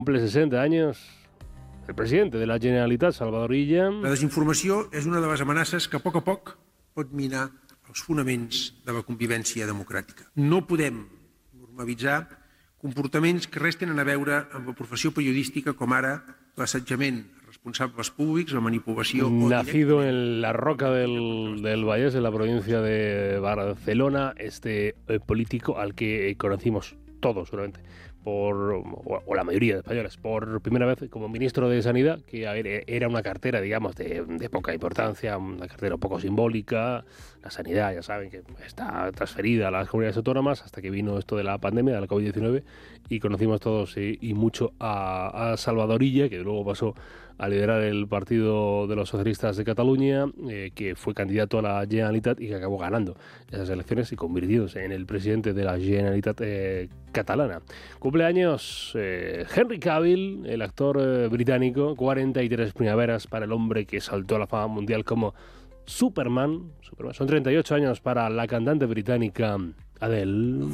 Cumple 60 años el president de la Generalitat, Salvador Illa. La desinformació és una de les amenaces que a poc pot minar els fonaments de la convivència democràtica. No podem normalitzar comportaments que res tenen a veure amb la professió periodística, com ara l'assetjament a responsables públics, la manipulació... Nacido en la Roca del Vallès, en la provincia de Barcelona, este político al que conocimos todos, seguramente, o la mayoría de españoles, por primera vez como ministro de Sanidad, que era una cartera, digamos, de poca importancia, una cartera un poco simbólica. La sanidad, ya saben, que está transferida a las comunidades autónomas hasta que vino esto de la pandemia, de la COVID-19, y conocimos todos y mucho a Salvador Illa, que luego pasó a liderar el Partido de los Socialistas de Cataluña, que fue candidato a la Generalitat y que acabó ganando esas elecciones y convirtiéndose en el presidente de la Generalitat catalana. Cumpleaños Henry Cavill, el actor británico, 43 primaveras para el hombre que saltó a la fama mundial como Superman. Son 38 años para la cantante británica Adele.